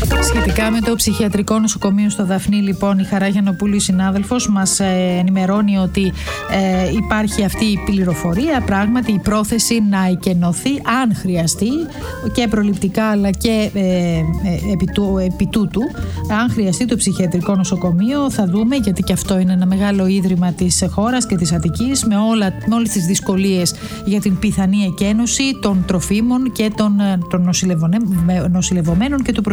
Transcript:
Σχετικά με το ψυχιατρικό νοσοκομείο στο Δαφνί, λοιπόν, η Χαρά Γιαννοπούλου, η συνάδελφος, μας ενημερώνει ότι υπάρχει αυτή η πληροφορία, πράγματι η πρόθεση να εκενωθεί αν χρειαστεί και προληπτικά αλλά και επί τούτου, αν χρειαστεί το ψυχιατρικό νοσοκομείο. Θα δούμε, γιατί και αυτό είναι ένα μεγάλο ίδρυμα της χώρας και της Αττικής, με όλες τις δυσκολίες για την πιθανή εκένωση των τροφίμων και των νοσηλευομένων και του